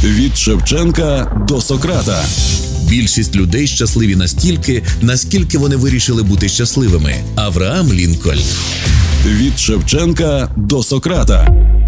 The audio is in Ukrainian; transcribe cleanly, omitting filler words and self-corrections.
Від Шевченка до Сократа. Більшість людей щасливі настільки, наскільки вони вирішили бути щасливими. Авраам Лінкольн. Від Шевченка до Сократа.